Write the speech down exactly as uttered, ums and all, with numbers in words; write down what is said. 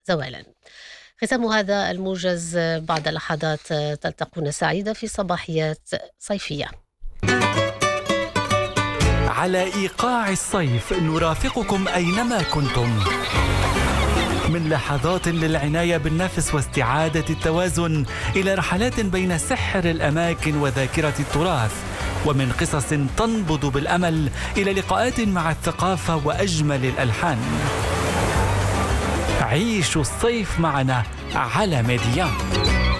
زوالا. ختام هذا الموجز. بعد لحظات تلتقون سعيدة في صباحيات صيفية. على إيقاع الصيف نرافقكم أينما كنتم، من لحظات للعناية بالنفس واستعادة التوازن إلى رحلات بين سحر الأماكن وذاكرة التراث، ومن قصص تنبض بالأمل إلى لقاءات مع الثقافة وأجمل الألحان. عيشوا الصيف معنا على ميديان.